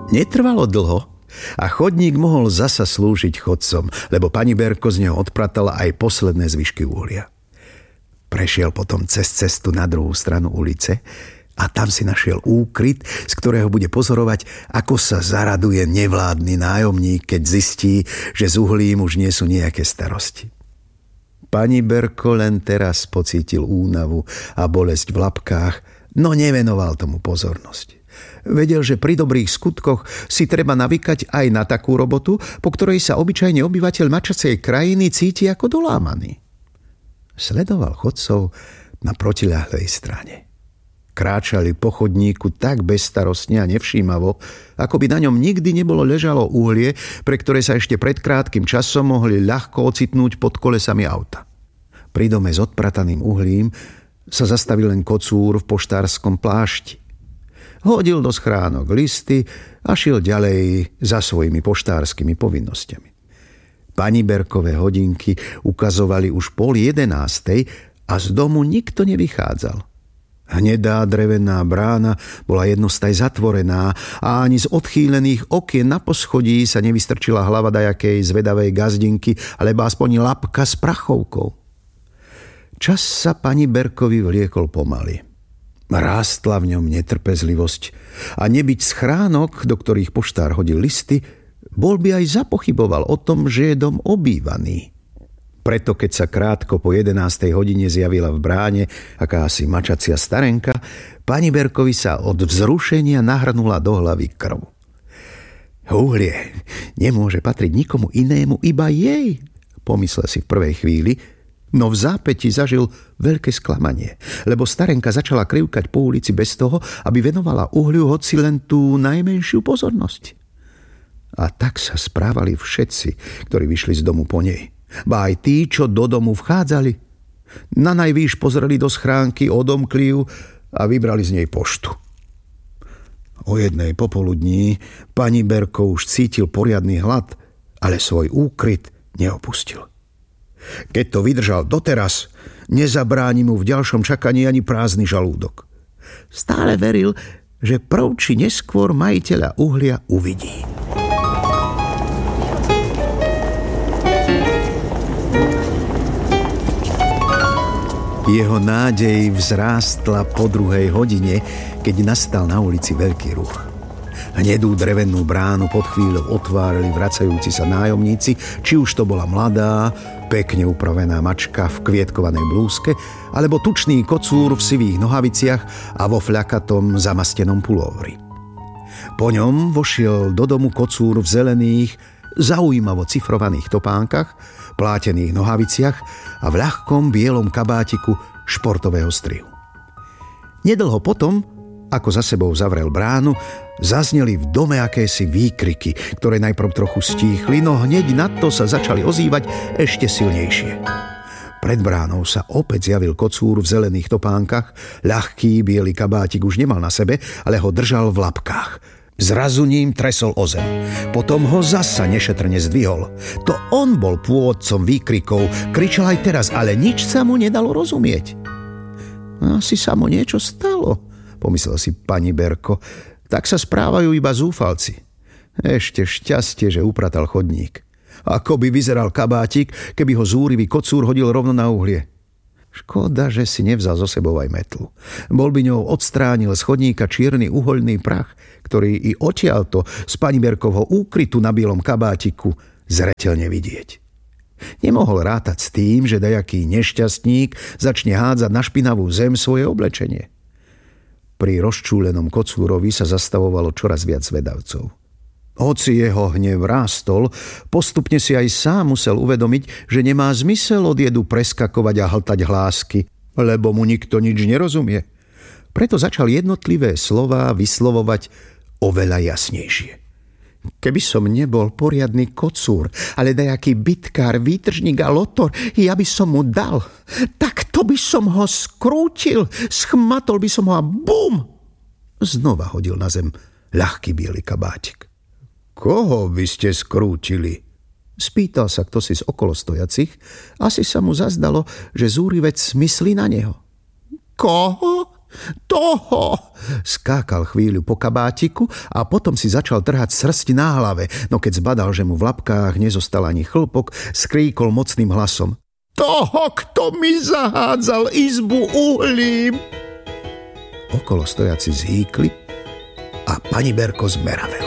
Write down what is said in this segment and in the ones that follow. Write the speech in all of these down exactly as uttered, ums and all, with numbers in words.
Netrvalo dlho a chodník mohol zasa slúžiť chodcom, lebo pani Berko z neho odpratala aj posledné zvyšky uhlia. Prešiel potom cez cestu na druhú stranu ulice a tam si našiel úkryt, z ktorého bude pozorovať, ako sa zaraduje nevládny nájomník, keď zistí, že s uhlím už nie sú nejaké starosti. Pani Berko len teraz pocítil únavu a bolesť v labkách, no nevenoval tomu pozornosť. Vedel, že pri dobrých skutkoch si treba navykať aj na takú robotu, po ktorej sa obyčajne obyvateľ mačacej krajiny cíti ako dolámaný. Sledoval chodcov na protiľahlej strane. Kráčali po chodníku tak bezstarostne a nevšímavo, ako by na ňom nikdy nebolo ležalo uhlie, pre ktoré sa ešte pred krátkym časom mohli ľahko ocitnúť pod kolesami auta. Pri dome s odprataným uhlím sa zastavil len kocúr v poštárskom plášti. Hodil do schránok listy a šiel ďalej za svojimi poštárskymi povinnosťami. Pani Berkové hodinky ukazovali už pol jedenástej a z domu nikto nevychádzal. Hnedá drevená brána bola jednostaj zatvorená a ani z odchýlených okien na poschodí sa nevystrčila hlava dajakej zvedavej gazdinky alebo aspoň labka s prachovkou. Čas sa pani Berkovi vliekol pomaly. Rástla v ňom netrpezlivosť a nebyť schránok, do ktorých poštár hodil listy, bol by aj zapochyboval o tom, že je dom obývaný. Preto, keď sa krátko po jedenástej hodine zjavila v bráne akási mačacia starenka, pani Berkovi sa od vzrušenia nahrnula do hlavy krv. Uhlie nemôže patriť nikomu inému, iba jej, pomyslel si v prvej chvíli, no v zápäti zažil veľké sklamanie, lebo starenka začala krivkať po ulici bez toho, aby venovala uhliu hoci len tú najmenšiu pozornosť. A tak sa správali všetci, ktorí vyšli z domu po nej. Ba aj tí, čo do domu vchádzali. Na najvýš pozreli do schránky, odomkli ju a vybrali z nej poštu. O jednej popoludní pani Berko už cítil poriadny hlad, ale svoj úkryt neopustil. Keď to vydržal doteraz, nezabráni mu v ďalšom čakaní ani prázdny žalúdok. Stále veril, že prv či neskôr majiteľa uhlia uvidí. Jeho nádej vzrástla po druhej hodine, keď nastal na ulici veľký ruch. Hnedú drevenú bránu pod chvíľou otvárali vracajúci sa nájomníci, či už to bola mladá, pekne upravená mačka v kvietkovanej blúzke, alebo tučný kocúr v sivých nohaviciach a vo fľakatom zamastenom pulóvri. Po ňom vošiel do domu kocúr v zelených, zaujímavo cifrovaných topánkach, plátených nohaviciach a v ľahkom bielom kabátiku športového strihu. Nedlho potom, ako za sebou zavrel bránu, zazneli v dome akési výkriky, ktoré najprv trochu stíchli, no hneď na to sa začali ozývať ešte silnejšie. Pred bránou sa opäť zjavil kocúr v zelených topánkach, ľahký biely kabátik už nemal na sebe, ale ho držal v labkách. Zrazu ním tresol o zem. Potom ho zasa nešetrne zdvihol. To on bol pôvodcom výkrikov, kričal aj teraz, ale nič sa mu nedalo rozumieť. Asi sa mu niečo stalo, pomyslel si pani Berko. Tak sa správajú iba zúfalci. Ešte šťastie, že upratal chodník. Ako by vyzeral kabátik, keby ho zúrivý kocúr hodil rovno na uhlie. Škoda, že si nevzal so sebou aj metlu. Bol by ňou odstránil z chodníka čierny uhoľný prach, ktorý i odtiaľto z pani Berkovho úkrytu na bielom kabátiku zreteľne vidieť. Nemohol rátať s tým, že dajaký nešťastník začne hádzať na špinavú zem svoje oblečenie. Pri rozčúlenom kocúrovi sa zastavovalo čoraz viac zvedavcov. Hoci jeho hnev rástol, postupne si aj sám musel uvedomiť, že nemá zmysel od jedu preskakovať a hltať hlásky, lebo mu nikto nič nerozumie. Preto začal jednotlivé slová vyslovovať oveľa jasnejšie. Keby som nebol poriadny kocúr, ale dajaký bitkár, výtržník a lotor, ja by som mu dal. Tak to by som ho skrútil, schmatol by som ho a bum! Znova hodil na zem ľahký biely kabátik. Koho by ste skrútili? Spýtal sa ktosi z okolostojacich. Asi sa mu zazdalo, že zúrivec myslí na neho. Koho? Toho! Skákal chvíľu po kabátiku a potom si začal trhať srsti na hlave, no keď zbadal, že mu v labkách nezostal ani chlpok, skríkol mocným hlasom. Toho, kto mi zahádzal izbu uhlím! Okolo stojaci zhýkli a pani Berko zmeravel.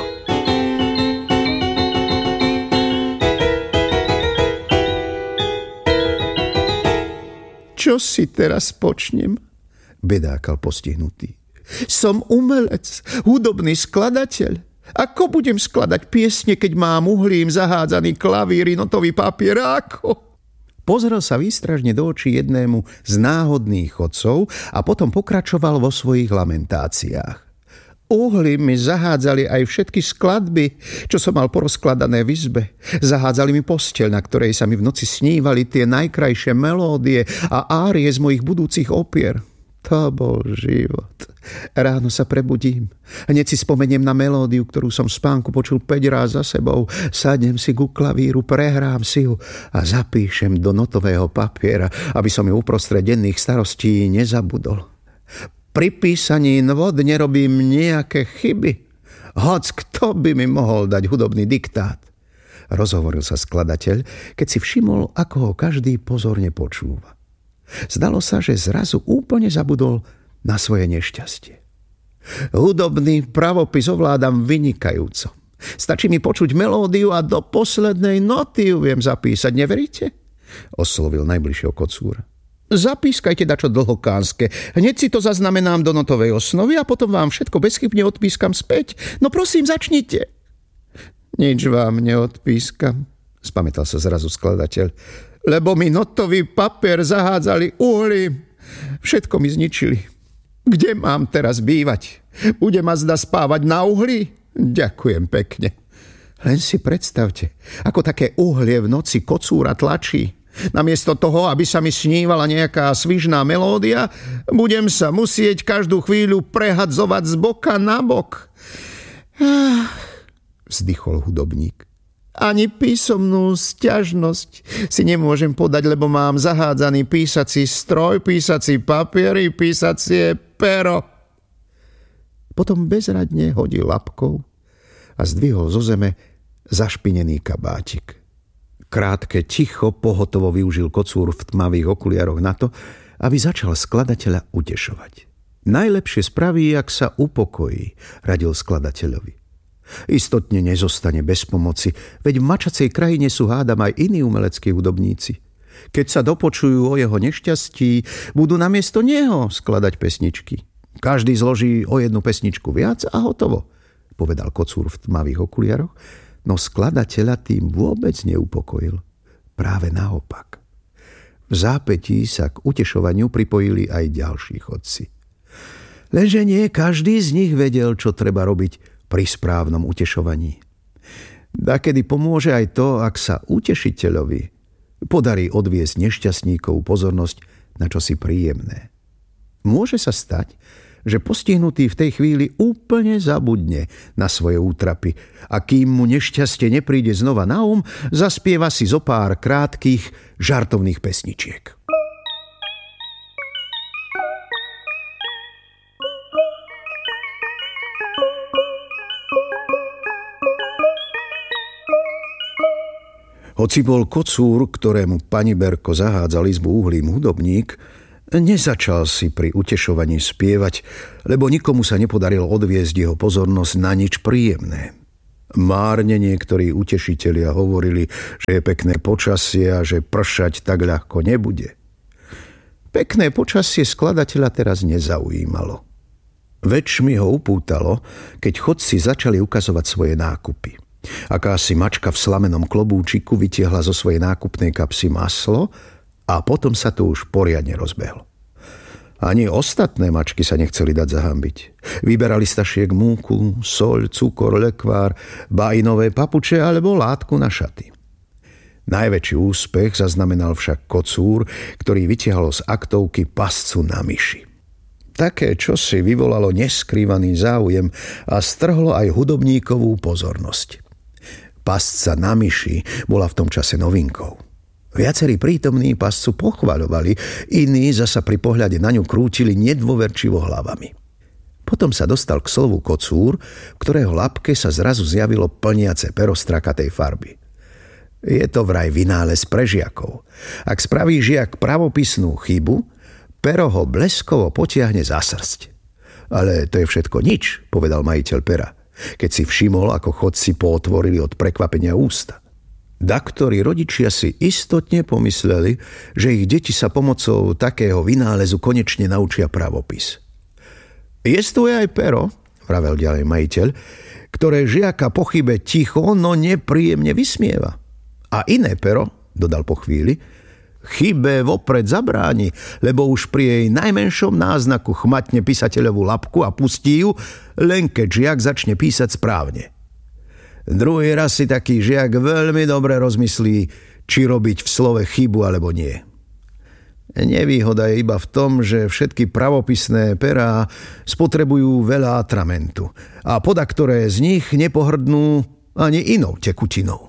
Čo si teraz počnem? Bedákal postihnutý. Som umelec, hudobný skladateľ. Ako budem skladať piesne, keď mám uhlím zahádzaný klavír i notový papier? Ako? Pozrel sa výstražne do očí jednému z náhodných chodcov a potom pokračoval vo svojich lamentáciách. Uhlím mi zahádzali aj všetky skladby, čo som mal porozkladané v izbe. Zahádzali mi posteľ, na ktorej sa mi v noci snívali tie najkrajšie melódie a árie z mojich budúcich opier. To bol život. Ráno sa prebudím. Hneď si spomeniem na melódiu, ktorú som v spánku počul päť ráz za sebou. Sadnem si ku klavíru, prehrám si ju a zapíšem do notového papiera, aby som ju uprostred denných starostí nezabudol. Pri písaní nôd nerobím nejaké chyby. Hoc kto by mi mohol dať hudobný diktát? Rozhovoril sa skladateľ, keď si všimol, ako ho každý pozorne počúva. Zdalo sa, že zrazu úplne zabudol na svoje nešťastie. Hudobný pravopis ovládam vynikajúco. Stačí mi počuť melódiu a do poslednej noty ju viem zapísať, neveríte? Oslovil najbližšieho kocúra. Zapískajte dačo dlhokánske. Hneď si to zaznamenám do notovej osnovy a potom vám všetko bezchybne odpískam späť. No prosím, začnite. Nič vám neodpískam, spamätal sa zrazu skladateľ, lebo mi notový papier zahádzali uhlím. Všetko mi zničili. Kde mám teraz bývať? Bude ma zda spávať na uhli? Ďakujem pekne. Len si predstavte, ako také uhlie v noci kocúra tlačí. Namiesto toho, aby sa mi snívala nejaká svižná melódia, budem sa musieť každú chvíľu prehadzovať z boka na bok. Ah, vzdychol hudobník. Ani písomnú sťažnosť si nemôžem podať, lebo mám zahádzaný písací stroj, písací papier i písacie pero. Potom bezradne hodil labkou a zdvihol zo zeme zašpinený kabátik. Krátke ticho pohotovo využil kocúr v tmavých okuliaroch na to, aby začal skladateľa utešovať. Najlepšie spraví, ak sa upokojí, radil skladateľovi. Istotne nezostane bez pomoci, veď v mačacej krajine sú hádam aj iní umeleckí hudobníci. Keď sa dopočujú o jeho nešťastí, budú namiesto neho skladať pesničky. Každý zloží o jednu pesničku viac a hotovo, povedal kocúr v tmavých okuliaroch, no skladateľa tým vôbec neupokojil. Práve naopak. V zápätí sa k utešovaniu pripojili aj ďalší chodci. Lenže nie každý z nich vedel, čo treba robiť pri správnom utešovaní. Dakedy pomôže aj to, ak sa utešiteľovi podarí odviesť nešťastníkov pozornosť na čosi príjemné. Môže sa stať, že postihnutý v tej chvíli úplne zabudne na svoje útrapy a kým mu nešťastie nepríde znova na um, zaspieva si zo pár krátkych žartovných pesničiek. Hoci bol kocúr, ktorému pani Berko zahádzal izbu uhlím hudobník, nezačal si pri utešovaní spievať, lebo nikomu sa nepodarilo odviesť jeho pozornosť na nič príjemné. Márne niektorí utešitelia hovorili, že je pekné počasie a že pršať tak ľahko nebude. Pekné počasie skladateľa teraz nezaujímalo. Väčšmi ho upútalo, keď chodci začali ukazovať svoje nákupy. Akási mačka v slamenom klobúčiku vytiahla zo svojej nákupnej kapsy maslo a potom sa to už poriadne rozbehlo. Ani ostatné mačky sa nechceli dať zahambiť. Vyberali stašiek múku, soľ, cukor, lekvár, bajnové papuče alebo látku na šaty. Najväčší úspech zaznamenal však kocúr, ktorý vytiahol z aktovky pascu na myši. Také čosi vyvolalo neskrývaný záujem a strhlo aj hudobníkovú pozornosť. Pasca na myši bola v tom čase novinkou. Viacerí prítomní pascu pochvaľovali, iní zasa pri pohľade na ňu krútili nedôverčivo hlavami. Potom sa dostal k slovu kocúr, v ktorého labke sa zrazu zjavilo plniace pero strakatej farby. Je to vraj vynález pre žiakov. Ak spraví žiak pravopisnú chybu, pero ho bleskovo potiahne za srsť. Ale to je všetko nič, povedal majiteľ pera, keď si všimol, ako chodci pootvorili od prekvapenia ústa. Daktori rodičia si istotne pomysleli, že ich deti sa pomocou takého vynálezu konečne naučia pravopis. Jestuje aj pero, vravel ďalej majiteľ, ktoré žiaka po chybe ticho, no nepríjemne vysmieva. A iné pero, dodal po chvíli, chybe vopred zabráni, lebo už pri jej najmenšom náznaku chmatne písateľovú labku a pustí ju, len keď žiak začne písať správne. Druhý raz si taký žiak veľmi dobre rozmyslí, či robiť v slove chybu alebo nie. Nevýhoda je iba v tom, že všetky pravopisné perá spotrebujú veľa atramentu a podaktoré z nich nepohrdnú ani inou tekutinou.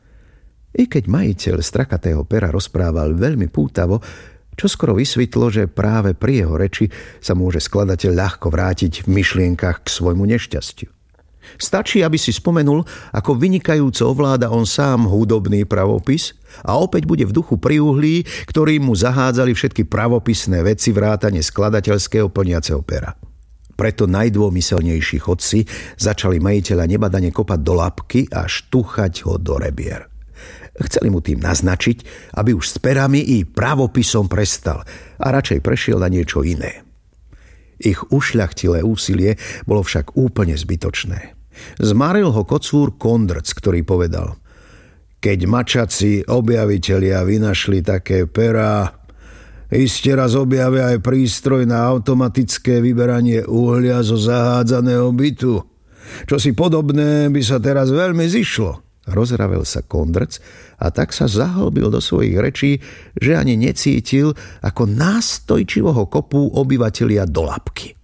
I keď majiteľ strakatého pera rozprával veľmi pútavo, čoskoro vysvetlo, že práve pri jeho reči sa môže skladateľ ľahko vrátiť v myšlienkach k svojmu nešťastiu. Stačí, aby si spomenul, ako vynikajúco ovláda on sám hudobný pravopis a opäť bude v duchu priuhlí, ktorým mu zahádzali všetky pravopisné veci vrátane skladateľského plniaceho pera. Preto najdômyselnejší chodci začali majiteľa nebadane kopať do labky a štuchať ho do rebier. Chceli mu tým naznačiť, aby už s perami i pravopisom prestal a radšej prešiel na niečo iné. Ich ušľachtilé úsilie bolo však úplne zbytočné. Zmaril ho kocúr Kondrc, ktorý povedal: keď mačaci objavitelia vynašli také perá, iste raz objavia aj prístroj na automatické vyberanie uhlia zo zahádzaného bytu. Čo si podobné by sa teraz veľmi zišlo. Rozravel sa Kondrc a tak sa zahlbil do svojich rečí, že ani necítil, ako nástojčivo ho kopú obyvatelia do labky.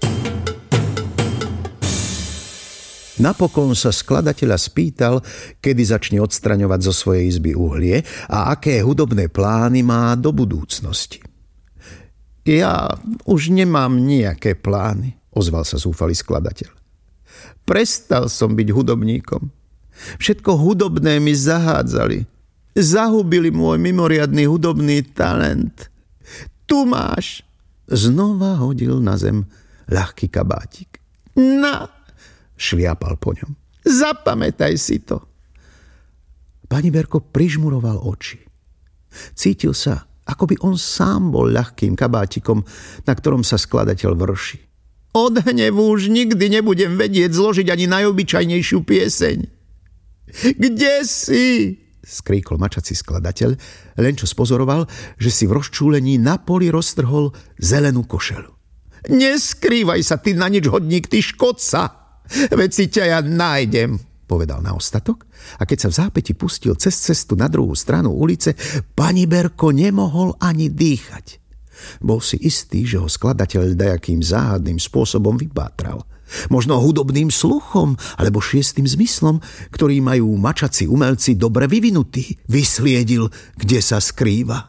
Napokon sa skladateľa spýtal, kedy začne odstraňovať zo svojej izby uhlie a aké hudobné plány má do budúcnosti. Ja už nemám nejaké plány, ozval sa zúfalý skladateľ. Prestal som byť hudobníkom. Všetko hudobné mi zahádzali. Zahubili môj mimoriadny hudobný talent. Tu máš. Znova hodil na zem ľahký kabátik. Na, šliapal po ňom. Zapamätaj si to. Pani Berko prižmuroval oči. Cítil sa, ako by on sám bol ľahkým kabátikom, na ktorom sa skladateľ vrši. Od hnevu už nikdy nebudem vedieť zložiť ani najobyčajnejšiu pieseň. Kde si? Skríkol mačací skladateľ, len čo spozoroval, že si v rozčúlení na poli roztrhol zelenú košelu. Neskrývaj sa, ty na nič hodník, ty škodca! Veď si ťa ja nájdem, povedal na ostatok, a keď sa v zápäti pustil cez cestu na druhú stranu ulice, pani Berko nemohol ani dýchať. Bol si istý, že ho skladateľ dajakým záhadným spôsobom vypátral. Možno hudobným sluchom alebo šiestým zmyslom, ktorý majú mačací umelci dobre vyvinutý, vysliedil, kde sa skrýva.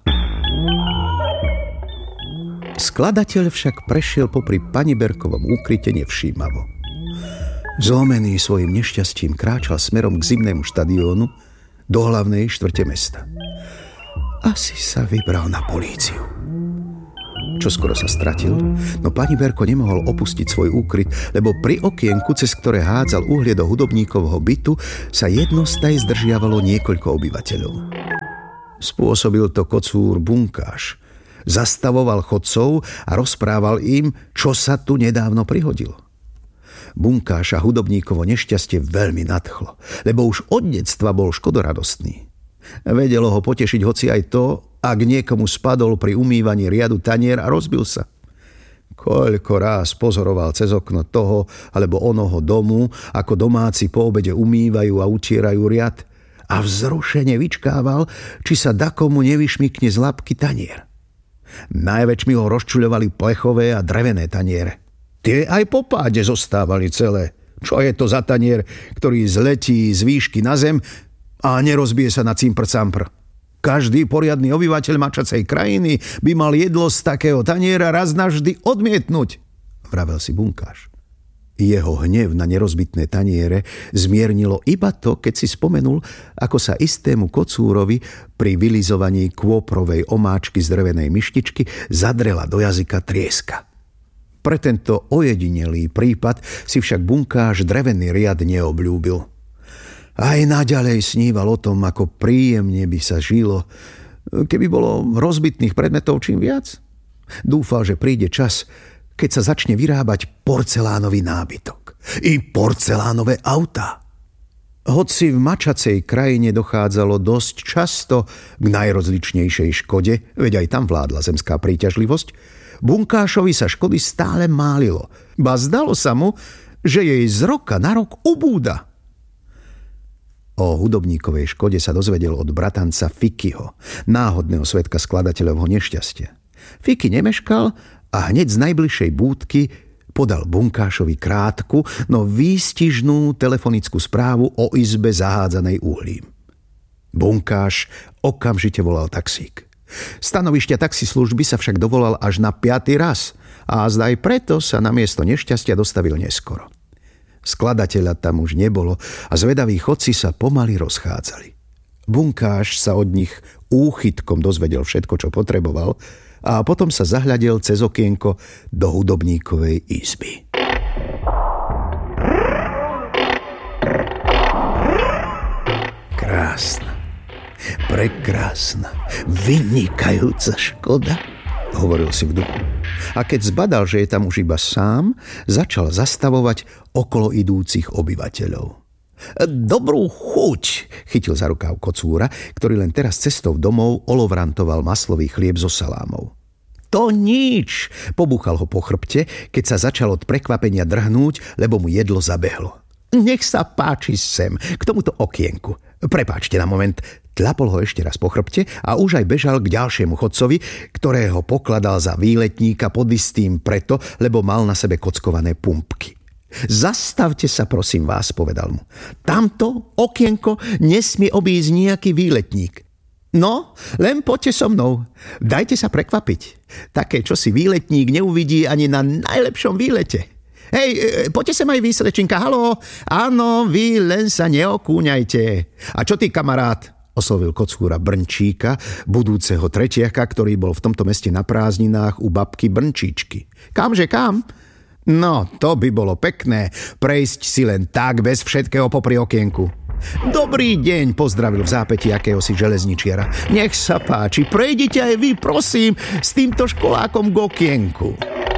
Skladateľ však prešiel popri pani Berkovom úkryte nevšímavo. Zlomený svojim nešťastím kráčal smerom k zimnému štadiónu do hlavnej štvrte mesta. Asi sa vybral na políciu. Čoskoro sa stratil, no pani Berko nemohol opustiť svoj úkryt, lebo pri okienku, cez ktoré hádzal uhlie do hudobníkovho bytu, sa jednostaj zdržiavalo niekoľko obyvateľov. Spôsobil to kocúr Bunkáš. Zastavoval chodcov a rozprával im, čo sa tu nedávno prihodilo. Bunkáša hudobníkovo nešťastie veľmi nadchlo, lebo už od detstva bol škodoradostný. Vedelo ho potešiť hoci aj to, ak niekomu spadol pri umývaní riadu tanier a rozbil sa. Koľko ráz pozoroval cez okno toho alebo onoho domu, ako domáci po obede umývajú a utierajú riad, a vzrušene vyčkával, či sa dakomu nevyšmykne z labky tanier. Najväčšmi ho rozčuľovali plechové a drevené taniere. Tie aj po páde zostávali celé. Čo je to za tanier, ktorý zletí z výšky na zem a nerozbije sa na cimpr-campr? Každý poriadny obyvateľ mačacej krajiny by mal jedlo z takého taniera raz navždy odmietnúť, vravel si bunkáš. Jeho hnev na nerozbitné taniere zmiernilo iba to, keď si spomenul, ako sa istému kocúrovi pri vylizovaní kôprovej omáčky z drevenej myštičky zadrela do jazyka trieska. Pre tento ojedinelý prípad si však bunkáš drevený riad neobľúbil. Aj naďalej sníval o tom, ako príjemne by sa žilo, keby bolo rozbitných predmetov čím viac. Dúfal, že príde čas, keď sa začne vyrábať porcelánový nábytok i porcelánové autá. Hoci v mačacej krajine dochádzalo dosť často k najrozličnejšej škode, veď aj tam vládla zemská príťažlivosť, bunkášovi sa škody stále málilo, ba zdalo sa mu, že jej z roka na rok ubúda. O hudobníkovej škode sa dozvedel od bratanca Fikyho, náhodného svedka skladateľovho nešťastia. Fiky nemeškal a hneď z najbližšej búdky podal bunkášovi krátku, no výstižnú telefonickú správu o izbe zahádzanej uhlím. Bunkáš okamžite volal taxík. Stanovišťa taxislužby sa však dovolal až na piaty raz a zdaj preto sa na miesto nešťastia dostavil neskoro. Skladateľa tam už nebolo a zvedaví chodci sa pomaly rozchádzali. Bunkáš sa od nich úchytkom dozvedel všetko, čo potreboval, a potom sa zahľadil cez okienko do hudobníkovej izby. Krásna, prekrásna, vynikajúca škoda, hovoril si v duchu. A keď zbadal, že je tam už iba sám, začal zastavovať okolo idúcich obyvateľov. Dobrú chuť, chytil za rukáv kocúra, ktorý len teraz cestou domov olovrantoval maslový chlieb so salámou. To nič, pobúchal ho po chrbte, keď sa začal od prekvapenia drhnúť, lebo mu jedlo zabehlo. Nech sa páči sem, k tomuto okienku. Prepáčte na moment, tlapol ho ešte raz po chrbte a už aj bežal k ďalšiemu chodcovi, ktorého pokladal za výletníka pod istým preto, lebo mal na sebe kockované pumpky. Zastavte sa, prosím vás, povedal mu. Tamto okienko nesmie obísť nejaký výletník. No, len poďte so mnou. Dajte sa prekvapiť. Také, čo si výletník neuvidí ani na najlepšom výlete. Hej, poďte sem aj vy, slečinka, haló. Áno, vy len sa neokúňajte. A čo ty, kamarát? Oslovil kocúra Brnčíka, budúceho tretiaka, ktorý bol v tomto meste na prázdninách u babky Brnčíčky. Kamže kam? No, to by bolo pekné, prejsť si len tak bez všetkého popri okienku. Dobrý deň, pozdravil v zápäti akéhosi železničiara. Nech sa páči, prejdite aj vy, prosím, s týmto školákom k okienku.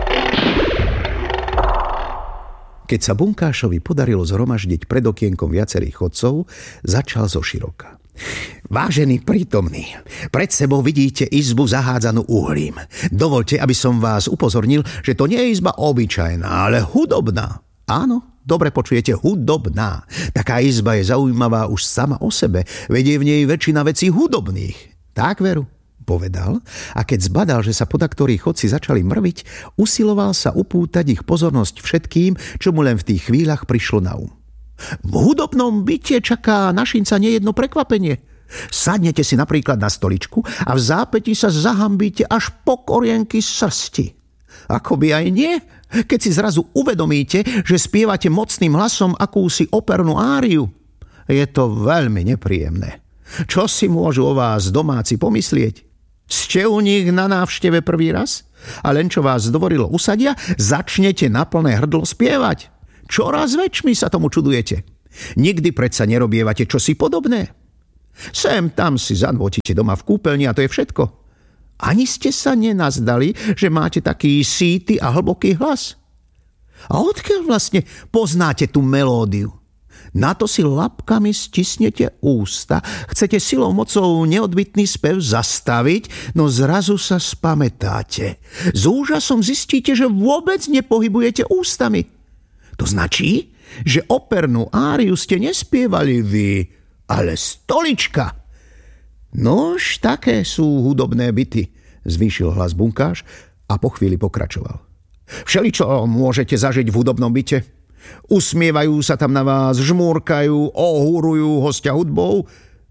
Keď sa bunkášovi podarilo zhromaždiť pred okienkom viacerých chodcov, začal zo široka. Vážený prítomný, pred sebou vidíte izbu zahádzanú uhlím. Dovoľte, aby som vás upozornil, že to nie je izba obyčajná, ale hudobná. Áno, dobre počujete, hudobná. Taká izba je zaujímavá už sama o sebe, vedie v nej väčšina vecí hudobných. Tak, veru? Povedal, a keď zbadal, že sa podaktorí chodci začali mrviť, usiloval sa upútať ich pozornosť všetkým, čo mu len v tých chvíľach prišlo na um. V hudobnom byte čaká našinca nejedno prekvapenie. Sadnete si napríklad na stoličku a v zápäti sa zahambíte až po korienky srsti. Akoby aj nie, keď si zrazu uvedomíte, že spievate mocným hlasom akúsi opernú áriu. Je to veľmi nepríjemné. Čo si môžu o vás domáci pomyslieť? Ste u nich na návšteve prvý raz? A len čo vás dvorilo usadia, začnete na plné hrdlo spievať. Čoraz väčšmi sa tomu čudujete. Nikdy predsa nerobievate čosi podobné. Sem tam si zanvotíte doma v kúpeľni a to je všetko. Ani ste sa nenazdali, že máte taký síty a hlboký hlas. A odkiaľ vlastne poznáte tú melódiu? Na to si labkami stisnete ústa, chcete silou mocou neodbytný spev zastaviť, no zrazu sa spamätáte. S úžasom zistíte, že vôbec nepohybujete ústami. To značí, že opernú áriu ste nespievali vy, ale stolička. Nož, také sú hudobné byty, zvýšil hlas bunkáš a po chvíli pokračoval. Všeličo môžete zažiť v hudobnom byte. Usmievajú sa tam na vás, žmúrkajú, ohúrujú hostia hudbou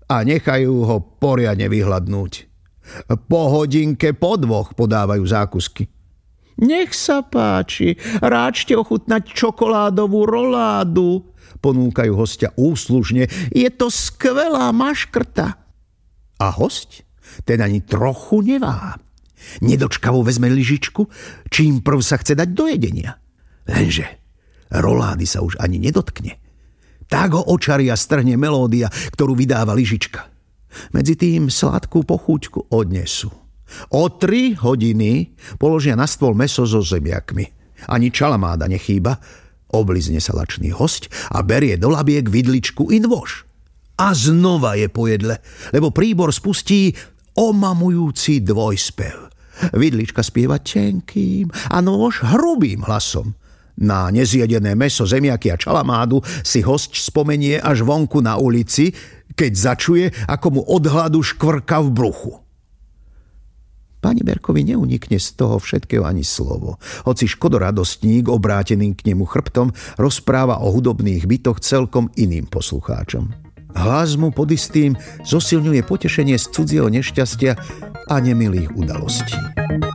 a nechajú ho poriadne vyhladnúť. Po hodinke, po dvoch podávajú zákusky. Nech sa páči, ráčte ochutnať čokoládovú roládu, ponúkajú hostia úslužne. Je to skvelá maškrta. A hosť ten ani trochu neváha. Nedočkavo vezme lyžičku, čím prv sa chce dať do jedenia. Lenže rolády sa už ani nedotkne. Tak ho očaria strhne melódia, ktorú vydáva lyžička. Medzi tým sladkú pochúťku odnesú. O tri hodiny položia na stôl mäso so zemiakmi. Ani čalamáda nechýba. Oblizne sa lačný hosť a berie do labiek vidličku i nôž. A znova je po jedle, lebo príbor spustí omamujúci dvojspev. Vidlička spieva tenkým a nôž hrubým hlasom. Na nezjedené mäso, zemiaky a čalamádu si hosť spomenie až vonku na ulici, keď začuje, ako mu od hladu škvrka v bruchu. Pani Berkovi neunikne z toho všetkého ani slovo, hoci škodoradostník, obrátený k nemu chrbtom, rozpráva o hudobných bytoch celkom iným poslucháčom. Hlas mu pod istým zosilňuje potešenie z cudzieho nešťastia a nemilých udalostí.